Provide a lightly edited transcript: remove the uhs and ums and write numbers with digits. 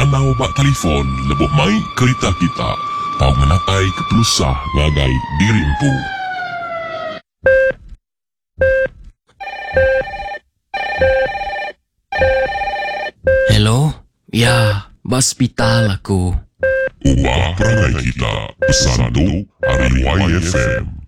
tanaw ba telefon lebo may kereta kita. Tao nga natay kaplusa ngagay dirimpo. Hello? Ya, baspital ako. Uwa perangay kita, pesando, ari YFM.